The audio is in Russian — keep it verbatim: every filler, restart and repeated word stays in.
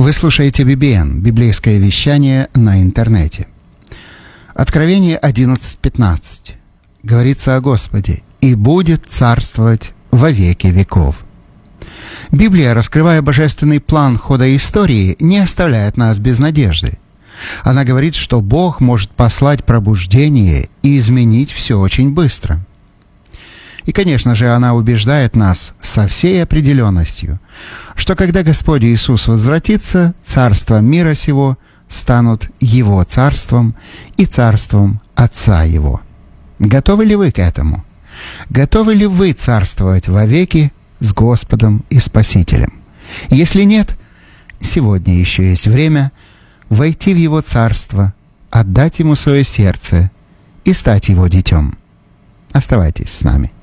Вы слушаете би би эн, библейское вещание на интернете. Откровение одиннадцать пятнадцать. Говорится о Господе: «И будет царствовать во веки веков». Библия, раскрывая божественный план хода истории, не оставляет нас без надежды. Она говорит, что Бог может послать пробуждение и изменить все очень быстро. И, конечно же, она убеждает нас со всей определенностью, что когда Господь Иисус возвратится, царства мира сего станут Его царством и царством Отца Его. Готовы ли вы к этому? Готовы ли вы царствовать вовеки с Господом и Спасителем? Если нет, сегодня еще есть время войти в Его царство, отдать Ему свое сердце и стать Его детем. Оставайтесь с нами.